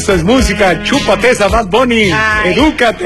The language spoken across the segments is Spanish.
Esto es música, chúpate esa Bad Bunny, edúcate.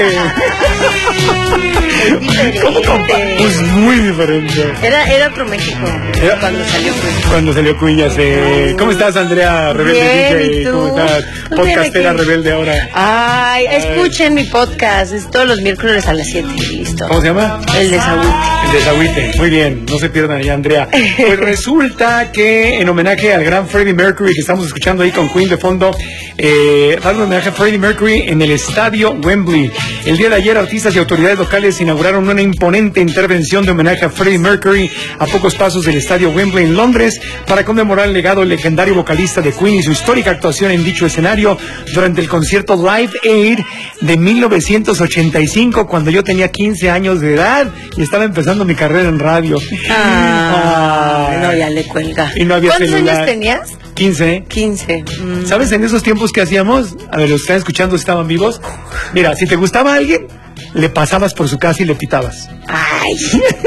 ¿Cómo pues muy diferente. Era otro México cuando salió Cuña. Cuando salió Cuña, ¿Cómo estás, Andrea? Rebelde Bien, DJ, ¿cómo estás? Podcastera rebelde ahora. Ay, escuchen mi podcast, es todos los miércoles a las 7, listo. ¿Cómo se llama? El Desagüite. El Desagüite, muy bien, no se pierdan ahí, Andrea. Pues resulta que en homenaje al gran Freddie Mercury, que estamos escuchando ahí con Queen de fondo, darle un homenaje a Freddie Mercury en el estadio Wembley. El día de ayer, artistas y autoridades locales inauguraron una imponente intervención de homenaje a Freddie Mercury a pocos pasos del estadio Wembley en Londres para conmemorar el legado del legendario vocalista de Queen y su histórica actuación en dicho escenario durante el concierto Live Aid de 1985, cuando yo tenía 15 años de edad y estaba empezando mi carrera en radio. No, ya le cuelga. Y no había ¿Cuántos celular. años tenías? 15. ¿Sabes en esos tiempos que hacíamos? A ver, los que están escuchando estaban vivos. Mira, si te gustaba alguien, le pasabas por su casa y le pitabas. Ay.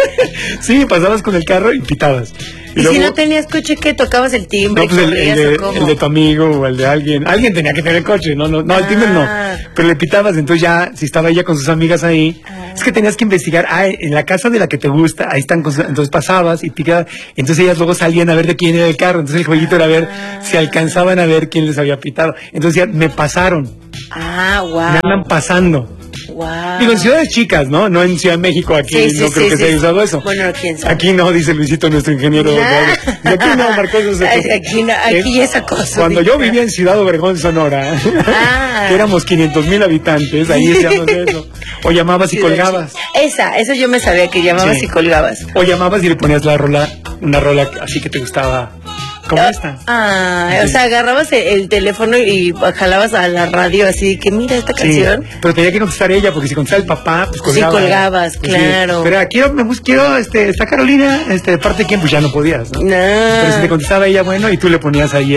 Sí, pasabas con el carro y pitabas. ¿Y luego, si no tenías coche, qué? ¿Tocabas el timbre? No, pues el de tu amigo o el de alguien. Alguien tenía que tener coche, no, el timbre no. Pero le pitabas, entonces ya, si estaba ella con sus amigas ahí, es que tenías que investigar, en la casa de la que te gusta, ahí están, entonces pasabas y picabas, entonces ellas luego salían a ver de quién era el carro, entonces el jueguito era ver si alcanzaban a ver quién les había pitado. Entonces ya me pasaron. Wow. Me andan pasando. Wow. Digo, en ciudades chicas, ¿no? No en Ciudad de México, aquí no creo que se haya usado eso. Bueno, quién sabe. Aquí no, dice Luisito, nuestro ingeniero. Aquí no, Marcos. Aquí no, aquí esa cosa. Cuando yo vivía en Ciudad Obregón, Sonora, que éramos 500,000 habitantes, ahí decíamos eso. O llamabas y colgabas. Eso yo me sabía, que llamabas y colgabas. O llamabas y le ponías una rola así que te gustaba. ¿Cómo está? O sea, agarrabas el teléfono y jalabas a la radio así que mira esta canción. Pero tenía que contestar ella, porque si contestaba el papá, pues colgaba. Sí, colgabas, claro. Pero quiero, está Carolina, de parte de quién, pues ya no podías, ¿no? Pero si te contestaba ella, bueno, y tú le ponías ahí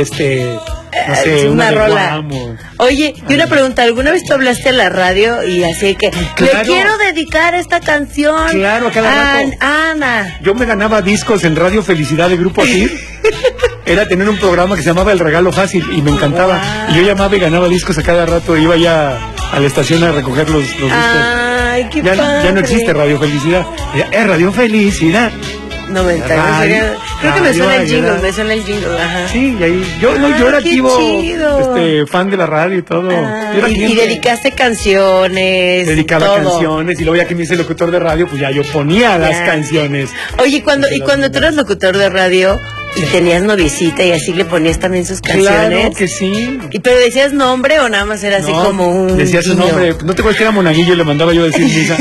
no sé, una rola. Oye, y una pregunta, ¿alguna vez tú hablaste a la radio y así que le quiero dedicar esta canción? Claro, a cada rato. Ana. Yo me ganaba discos en Radio Felicidad de Grupo Asir. Era tener un programa que se llamaba El Regalo Fácil y me encantaba. Y yo llamaba y ganaba discos a cada rato. Iba ya a la estación a recoger los discos. Ay, qué padre. Ya no existe Radio Felicidad. Es Radio Felicidad. 90. Creo que me suena el jingle, ajá. Sí, y ahí yo era activo, fan de la radio y todo. Y dedicaste canciones. Dedicaba canciones y luego ya que me hice locutor de radio, pues ya yo ponía las canciones. Oye, cuando tú eras locutor de radio y tenías noviecita y así le ponías también sus canciones. Claro que sí. ¿Pero decías nombre o nada más era así como un decía su nombre. ¿No te acuerdas que era Monaguillo y le mandaba yo a decir misa?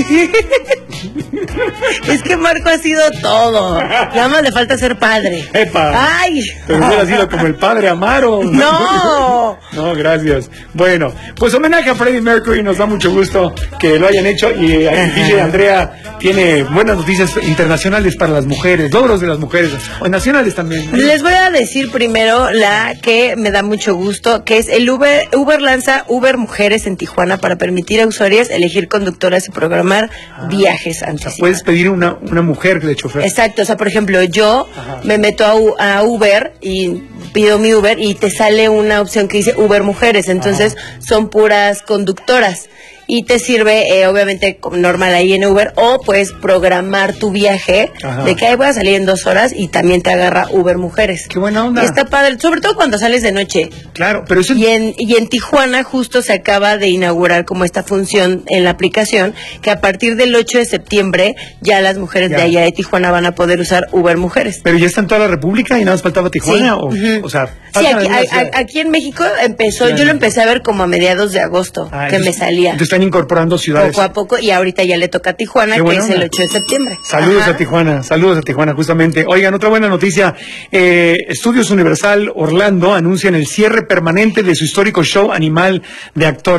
Es que Marco ha sido todo. Nada más le falta ser padre. ¡Epa! ¡Ay! Pero hubiera sido como el padre Amaro. ¡No! No, gracias. Bueno, pues homenaje a Freddie Mercury. Nos da mucho gusto que lo hayan hecho. Y DJ Andrea tiene buenas noticias internacionales para las mujeres, logros de las mujeres, o nacionales también. Les voy a decir primero la que me da mucho gusto, que es el Uber lanza Uber Mujeres en Tijuana para permitir a usuarios elegir conductoras y programar viajes anticipados. O sea, puedes pedir una mujer de chofer. Exacto, o sea, por ejemplo, yo me meto a Uber y pido mi Uber y te sale una opción que dice Uber Mujeres, entonces son puras conductoras. Y te sirve, obviamente, normal ahí en Uber, o puedes programar tu viaje de que ahí voy a salir en 2 horas y también te agarra Uber Mujeres. ¡Qué buena onda! Y está padre, sobre todo cuando sales de noche. Claro, pero eso... Y en Tijuana justo se acaba de inaugurar como esta función en la aplicación, que a partir del 8 de septiembre ya las mujeres de allá de Tijuana van a poder usar Uber Mujeres. ¿Pero ya está en toda la República y nada más faltaba Tijuana? Sí. O sea... Sí, aquí en México empezó, yo lo empecé a ver como a mediados de agosto, que me salía. Te están incorporando ciudades. Poco a poco, y ahorita ya le toca a Tijuana, que es el 8 de septiembre. Saludos a Tijuana, justamente. Oigan, otra buena noticia. Estudios Universal Orlando anuncian el cierre permanente de su histórico show animal de actores.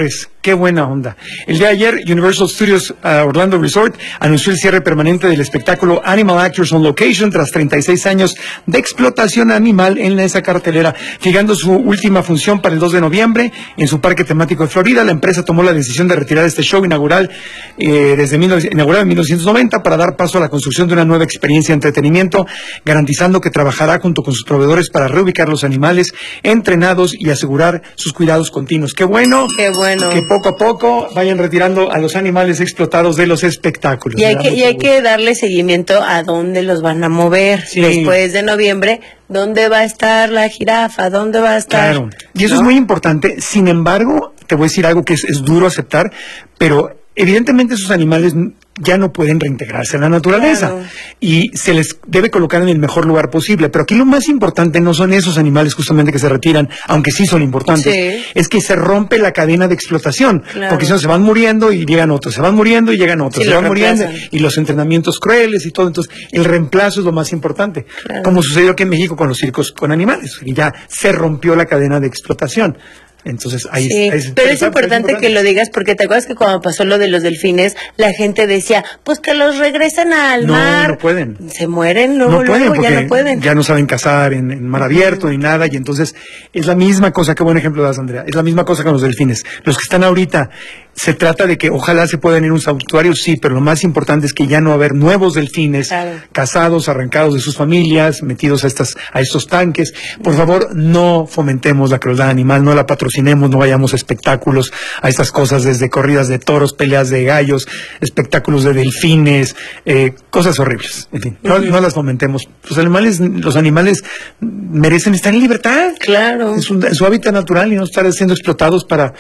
Qué buena onda. El día de ayer, Universal Studios Orlando Resort anunció el cierre permanente del espectáculo Animal Actors on Location tras 36 años de explotación animal en esa cartelera. Fijando su última función para el 2 de noviembre en su parque temático de Florida, la empresa tomó la decisión de retirar este show inaugural inaugurado en 1990 para dar paso a la construcción de una nueva experiencia de entretenimiento, garantizando que trabajará junto con sus proveedores para reubicar los animales entrenados y asegurar sus cuidados continuos. Qué bueno. Qué bueno. Que poco a poco vayan retirando a los animales explotados de los espectáculos. Y hay que darle seguimiento a dónde los van a mover. Sí. Después de noviembre, ¿dónde va a estar la jirafa? ¿Dónde va a estar? Claro. Y eso es muy importante. Sin embargo, te voy a decir algo que es duro aceptar, pero evidentemente esos animales ya no pueden reintegrarse a la naturaleza, claro, y se les debe colocar en el mejor lugar posible. Pero aquí lo más importante no son esos animales justamente que se retiran, aunque sí son importantes, sí, es que se rompe la cadena de explotación, claro, porque si no se van muriendo y llegan otros, se van muriendo y llegan otros, sí, se van muriendo, y los entrenamientos crueles y todo. Entonces el reemplazo es lo más importante, claro, como sucedió aquí en México con los circos con animales, y ya se rompió la cadena de explotación. Entonces ahí sí, pero es importante que lo digas, porque te acuerdas que cuando pasó lo de los delfines, la gente decía, pues que los regresen al mar. No pueden. Se mueren luego, porque ya no pueden. Ya no saben cazar en mar abierto ni nada, y entonces es la misma cosa. Qué buen ejemplo das, Andrea. Es la misma cosa con los delfines. Los que están ahorita, se trata de que ojalá se puedan ir a un santuario, sí, pero lo más importante es que ya no va a haber nuevos delfines, claro, cazados, arrancados de sus familias, metidos a estos tanques. Por favor, no fomentemos la crueldad animal, no la patrocinemos, no vayamos a espectáculos, a estas cosas, desde corridas de toros, peleas de gallos, espectáculos de delfines, cosas horribles. En fin, no las fomentemos. Los animales merecen estar en libertad. Claro. En su hábitat natural, y no estar siendo explotados para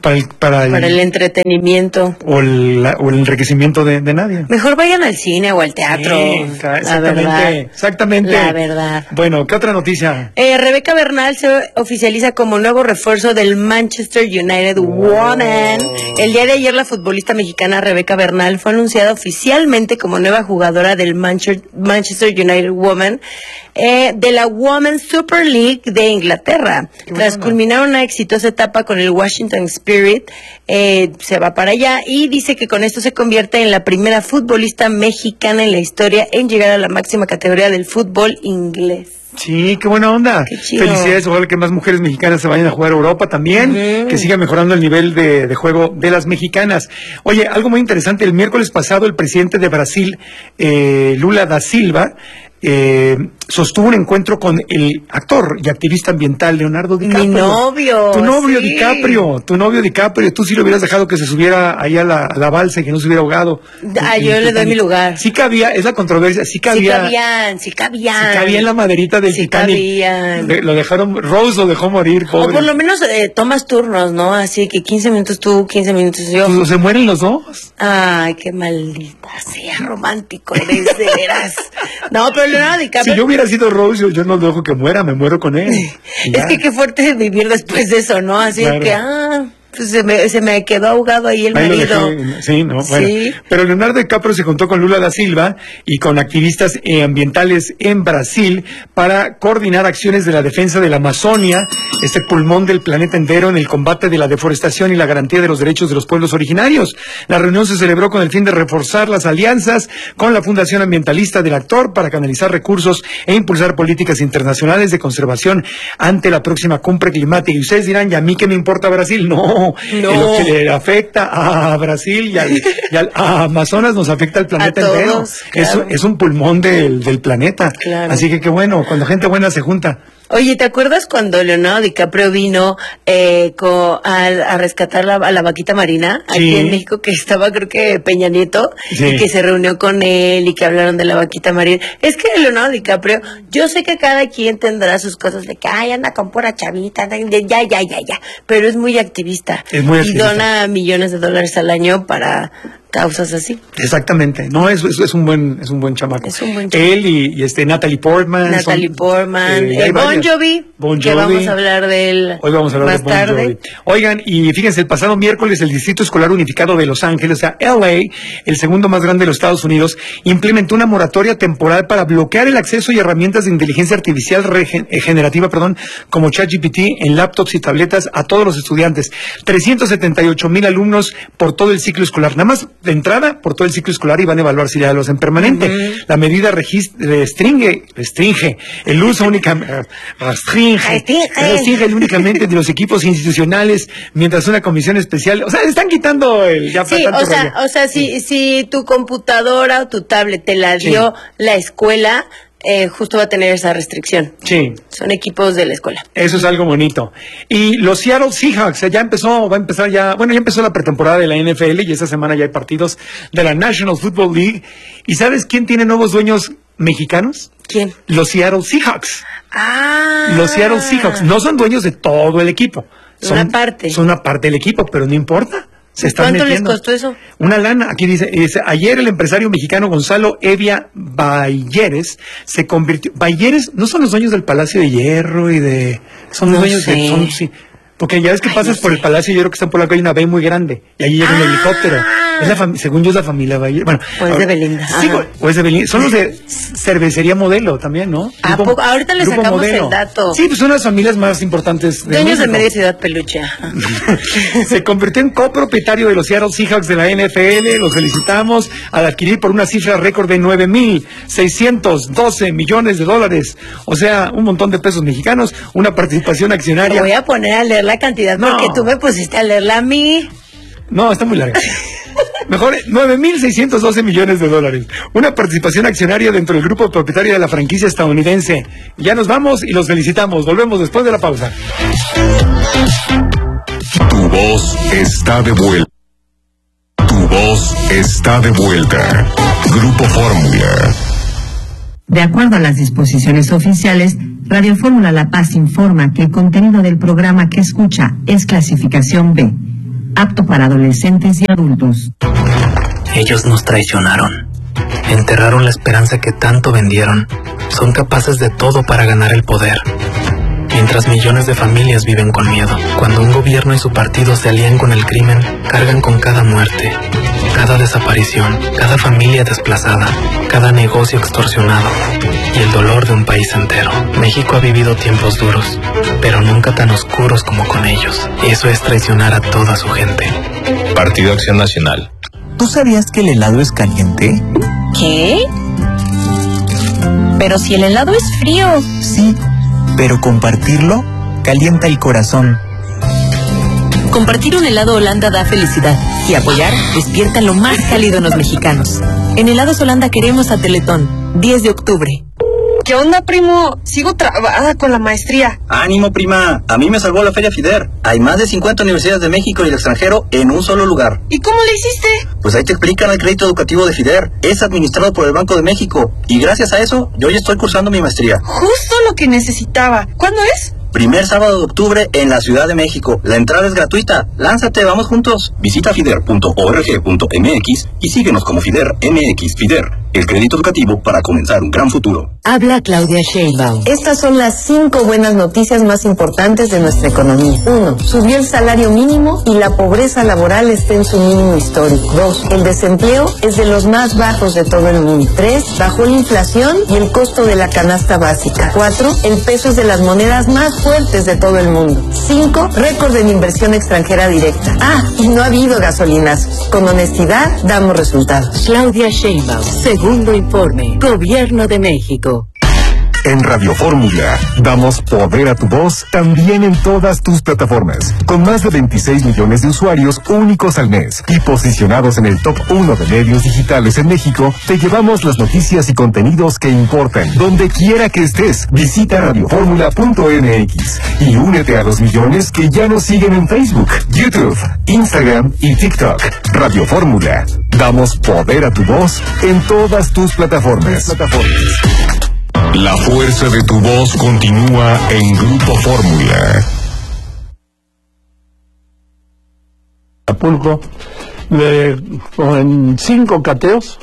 el entretenimiento o el enriquecimiento de nadie. Mejor vayan al cine o al teatro. Exactamente. La verdad. Bueno, ¿qué otra noticia? Rebeca Bernal se oficializa como nuevo refuerzo del Manchester United Women. El día de ayer, la futbolista mexicana Rebeca Bernal fue anunciada oficialmente como nueva jugadora del Manchester United Women de la Women's Super League de Inglaterra. Tras culminar una exitosa etapa con el Washington Spirit, se va para allá y dice que con esto se convierte en la primera futbolista mexicana en la historia en llegar a la máxima categoría del fútbol inglés. Sí, qué buena onda. Qué felicidades, ojalá que más mujeres mexicanas se vayan a jugar a Europa también, que siga mejorando el nivel de juego de las mexicanas. Oye, algo muy interesante, el miércoles pasado el presidente de Brasil, Lula da Silva, sostuvo un encuentro con el actor y activista ambiental Leonardo DiCaprio. Mi novio. Tu novio, sí. Tu novio DiCaprio. Tú sí lo hubieras dejado que se subiera ahí a la balsa y que no se hubiera ahogado. Yo le doy mi lugar. Sí cabía, es la controversia, sí cabía. Sí cabían. Sí cabía en la maderita del Titanic. Lo dejaron, Rose lo dejó morir, pobre. O por lo menos tomas turnos, ¿no? Así que 15 minutos tú, 15 minutos yo. Pues se mueren los dos. Ay, qué maldita sea, romántico eres, de veras. No, pero Leonardo DiCaprio. Si yo hubiera sido Rose, yo no dejo que muera, me muero con él. Es que qué fuerte vivir después de eso, ¿no? Así claro. Que, pues se me quedó ahogado ahí el marido. Sí, no, bueno. Sí. Pero Leonardo DiCaprio se contó con Lula da Silva y con activistas ambientales en Brasil para coordinar acciones de la defensa de la Amazonia, este pulmón del planeta entero, en el combate de la deforestación y la garantía de los derechos de los pueblos originarios. La reunión se celebró con el fin de reforzar las alianzas con la Fundación Ambientalista del actor para canalizar recursos e impulsar políticas internacionales de conservación ante la próxima cumbre climática. Y ustedes dirán, ¿y a mí qué me importa Brasil? No. Lo que le afecta a Brasil y a Amazonas nos afecta al planeta entero. Claro. Es un pulmón del planeta. Claro. Así que qué bueno, cuando gente buena se junta. Oye, ¿te acuerdas cuando Leonardo DiCaprio vino a rescatar a la vaquita marina aquí en México, que estaba creo que Peña Nieto, y que se reunió con él y que hablaron de la vaquita marina? Es que Leonardo DiCaprio, yo sé que cada quien tendrá sus cosas de que anda con pura chavita, ya, pero es muy activista. Y dona millones de dólares al año para causas así. Exactamente. No, es un buen chamaco. Es un buen chamaco. Él y Natalie Portman. El Bon Jovi. Que vamos a hablar de él. Hoy vamos a hablar más de Bon tarde. Jovi. Oigan, y fíjense, el pasado miércoles el Distrito Escolar Unificado de Los Ángeles, o sea, LA, el segundo más grande de los Estados Unidos, implementó una moratoria temporal para bloquear el acceso y herramientas de inteligencia artificial generativa, como ChatGPT en laptops y tabletas a todos los estudiantes. 378,000 alumnos por todo el ciclo escolar. Nada más de entrada por todo el ciclo escolar y van a evaluar si ya los en permanente. La medida restringe el uso únicamente únicamente de los equipos institucionales, mientras una comisión especial, o sea, están quitando el ya. Sí, o sea, si tu computadora o tu tablet te la dio la escuela, justo va a tener esa restricción. Sí. Son equipos de la escuela. Eso es algo bonito. Y los Seattle Seahawks, ya empezó la pretemporada de la NFL y esta semana ya hay partidos de la National Football League. ¿Y sabes quién tiene nuevos dueños mexicanos? ¿Quién? Los Seattle Seahawks. Ah. Los Seattle Seahawks no son dueños de todo el equipo. Son una parte del equipo, pero no importa. ¿Cuánto les costó eso? Una lana. Aquí dice, ayer el empresario mexicano Gonzalo Evia Bayeres se convirtió. Bayeres no son los dueños del Palacio de Hierro son los dueños de. Sí. Porque ya ves que pasas por el Palacio de Hierro que está por la calle, hay una B muy grande y ahí llega un helicóptero. Según yo es la familia Bayer. Bueno, pues de Belinda. Sí, pues de Belinda. Son los de Cervecería Modelo también, ¿no? Ahorita les sacamos Modelo. El dato. Sí, pues son las familias más importantes de dueños de media ciudad peluche. Se convirtió en copropietario de los Seattle Seahawks de la NFL. Los felicitamos al adquirir por una cifra récord de $9,612 millones. O sea, un montón de pesos mexicanos, una participación accionaria. Te voy a poner a leer la cantidad porque tú me pusiste a leerla a mí. No, está muy larga. Mejor, $9,612 millones. Una participación accionaria dentro del grupo propietario de la franquicia estadounidense. Ya nos vamos y los felicitamos. Volvemos después de la pausa. Tu voz está de vuelta. Tu voz está de vuelta. Grupo Fórmula. De acuerdo a las disposiciones oficiales, Radio Fórmula La Paz informa que el contenido del programa que escucha es clasificación B, apto para adolescentes y adultos. Ellos nos traicionaron, enterraron la esperanza que tanto vendieron, son capaces de todo para ganar el poder. Mientras millones de familias viven con miedo, cuando un gobierno y su partido se alían con el crimen, cargan con cada muerte, cada desaparición, cada familia desplazada, cada negocio extorsionado y el dolor de un país entero. México ha vivido tiempos duros, pero nunca tan oscuros como con ellos. Eso es traicionar a toda su gente. Partido Acción Nacional. ¿Tú sabías que el helado es caliente? ¿Qué? Pero si el helado es frío. Sí, pero compartirlo calienta el corazón. Compartir un helado Holanda da felicidad y apoyar despierta lo más cálido en los mexicanos. En Helados Holanda queremos a Teletón, 10 de octubre. ¿Qué onda, primo? Sigo trabada con la maestría. ¡Ánimo, prima! A mí me salvó la Feria FIDER. Hay más de 50 universidades de México y el extranjero en un solo lugar. ¿Y cómo le hiciste? Pues ahí te explican el crédito educativo de FIDER. Es administrado por el Banco de México. Y gracias a eso, yo ya estoy cursando mi maestría. Justo lo que necesitaba. ¿Cuándo es? Primer sábado de octubre en la Ciudad de México. La entrada es gratuita. Lánzate, vamos juntos. Visita fider.org.mx y síguenos como FIDER MX. FIDER, el crédito educativo para comenzar un gran futuro. Habla Claudia Sheinbaum. Estas son las 5 buenas noticias más importantes de nuestra economía. 1. Subió el salario mínimo y la pobreza laboral está en su mínimo histórico. 2. El desempleo es de los más bajos de todo el mundo. 3. Bajó la inflación y el costo de la canasta básica. 4. El peso es de las monedas más fuertes de todo el mundo. 5. Récord en inversión extranjera directa. Y no ha habido gasolinazos. Con honestidad damos resultados. Claudia Sheinbaum, segundo informe, Gobierno de México. En Radio Fórmula, damos poder a tu voz también en todas tus plataformas, con más de 26 millones de usuarios únicos al mes y posicionados en el top 1 de medios digitales en México. Te llevamos las noticias y contenidos que importan, donde quiera que estés. Visita radioformula.mx y únete a los millones que ya nos siguen en Facebook, YouTube, Instagram y TikTok. Radio Fórmula, damos poder a tu voz en todas tus plataformas. La fuerza de tu voz continúa en Grupo Fórmula. Acapulco, En 5 cateos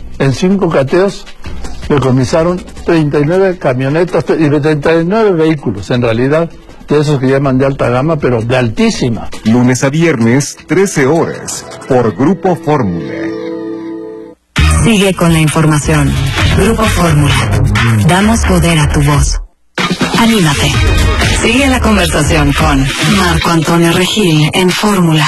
decomisaron 39 camionetas y 39 vehículos, en realidad, de esos que llaman de alta gama, pero de altísima. Lunes a viernes, 13 horas, por Grupo Fórmula. Sigue con la información. Grupo Fórmula. Damos poder a tu voz. Anímate. Sigue la conversación con Marco Antonio Regil en Fórmula.